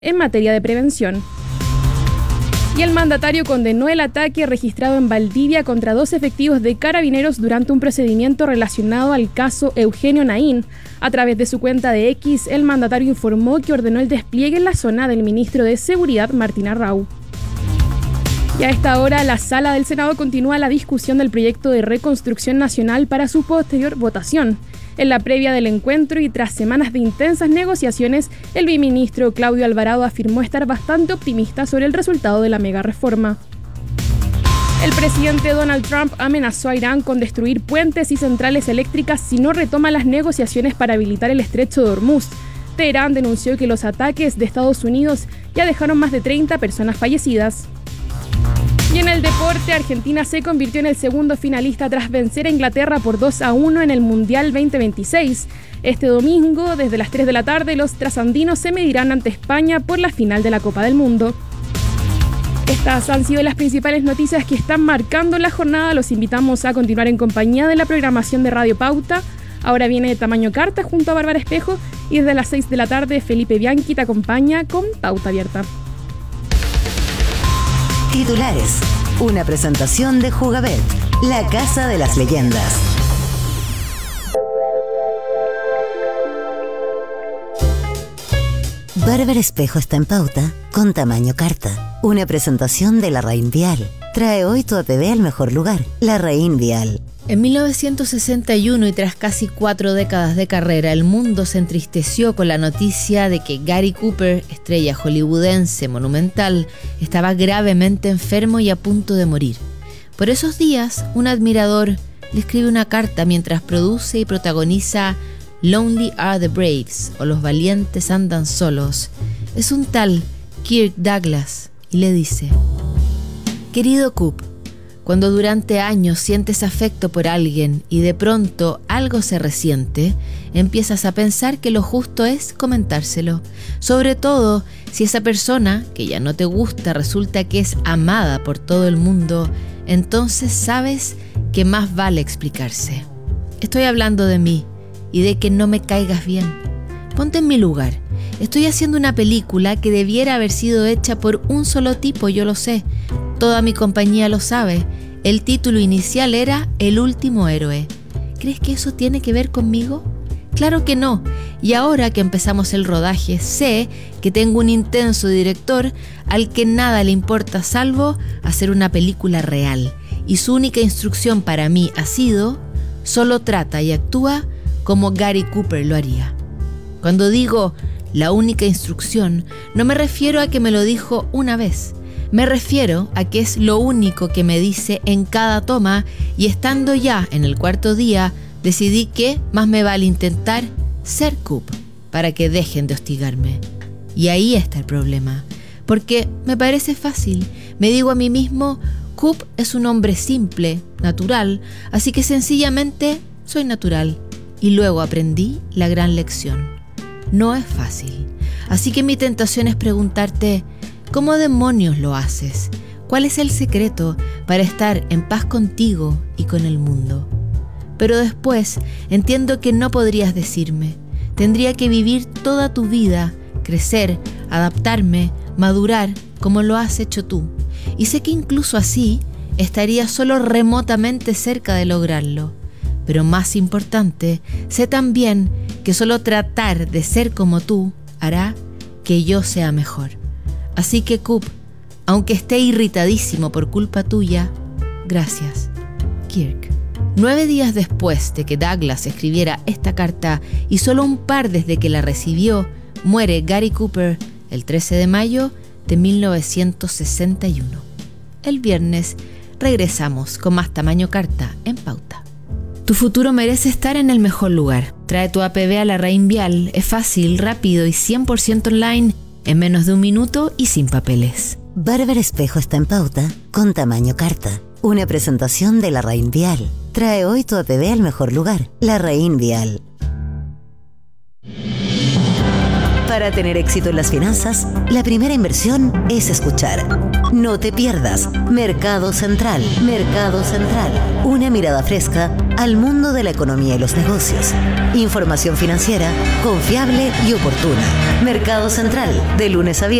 en materia de prevención. Y el mandatario condenó el ataque registrado en Valdivia contra 2 efectivos de carabineros durante un procedimiento relacionado al caso Eugenio Naín. A través de su cuenta de X, el mandatario informó que ordenó el despliegue en la zona del ministro de Seguridad, Martín Arrau. Y a esta hora, la Sala del Senado continúa la discusión del proyecto de reconstrucción nacional para su posterior votación. En la previa del encuentro y tras semanas de intensas negociaciones, el viceministro Claudio Alvarado afirmó estar bastante optimista sobre el resultado de la mega reforma. El presidente Donald Trump amenazó a Irán con destruir puentes y centrales eléctricas si no retoma las negociaciones para habilitar el estrecho de Hormuz. Teherán denunció que los ataques de Estados Unidos ya dejaron más de 30 personas fallecidas. Y en el deporte, Argentina se convirtió en el segundo finalista tras vencer a Inglaterra por 2-1 en el Mundial 2026. Este domingo, desde las 3 de la tarde, los trasandinos se medirán ante España por la final de la Copa del Mundo. Estas han sido las principales noticias que están marcando la jornada. Los invitamos a continuar en compañía de la programación de Radio Pauta. Ahora viene Tamaño Carta junto a Bárbara Espejo y desde las 6 de la tarde Felipe Bianchi te acompaña con Pauta Abierta. Titulares. Una presentación de Jugabet, la casa de las leyendas. Bárbara Espejo está en Pauta con Tamaño Carta. Una presentación de La Raín Vial. Trae hoy tu APB al mejor lugar, La Raín Vial. En 1961 y tras casi 4 décadas de carrera, el mundo se entristeció con la noticia de que Gary Cooper, estrella hollywoodense monumental, estaba gravemente enfermo y a punto de morir. Por esos días, un admirador le escribe una carta mientras produce y protagoniza Lonely Are the Braves, o Los Valientes Andan Solos. Es un tal Kirk Douglas y le dice: Querido Coop, cuando durante años sientes afecto por alguien y de pronto algo se resiente, empiezas a pensar que lo justo es comentárselo. Sobre todo si esa persona, que ya no te gusta, resulta que es amada por todo el mundo, entonces sabes que más vale explicarse. Estoy hablando de mí y de que no me caigas bien. Ponte en mi lugar. Estoy haciendo una película que debiera haber sido hecha por un solo tipo, yo lo sé. Toda mi compañía lo sabe. El título inicial era El último héroe. ¿Crees que eso tiene que ver conmigo? Claro que no. Y ahora que empezamos el rodaje, sé que tengo un intenso director al que nada le importa salvo hacer una película real. Y su única instrucción para mí ha sido: solo trata y actúa como Gary Cooper lo haría. Cuando digo la única instrucción, no me refiero a que me lo dijo una vez. Me refiero a que es lo único que me dice en cada toma, y estando ya en el 4.º día, decidí que más me vale intentar ser Coop para que dejen de hostigarme. Y ahí está el problema, porque me parece fácil. Me digo a mí mismo, Coop es un hombre simple, natural, así que sencillamente soy natural. Y luego aprendí la gran lección. No es fácil. Así que mi tentación es preguntarte: ¿cómo demonios lo haces? ¿Cuál es el secreto para estar en paz contigo y con el mundo? Pero después entiendo que no podrías decirme. Tendría que vivir toda tu vida, crecer, adaptarme, madurar como lo has hecho tú. Y sé que incluso así estaría solo remotamente cerca de lograrlo. Pero más importante, sé también que solo tratar de ser como tú hará que yo sea mejor. Así que Coop, aunque esté irritadísimo por culpa tuya, gracias, Kirk. 9 días después de que Douglas escribiera esta carta y solo un par desde que la recibió, muere Gary Cooper el 13 de mayo de 1961. El viernes regresamos con más Tamaño Carta en Pauta. Tu futuro merece estar en el mejor lugar. Trae tu APB a La Raín Vial. Es fácil, rápido y 100% online, en menos de 1 minuto y sin papeles. Bárbara Espejo está en Pauta con Tamaño Carta. Una presentación de La Raín Vial. Trae hoy tu APB al mejor lugar, La Raín Vial. Para tener éxito en las finanzas, la primera inversión es escuchar. No te pierdas Mercado Central. Mercado Central. Una mirada fresca al mundo de la economía y los negocios. Información financiera confiable y oportuna. Mercado Central, de lunes a viernes.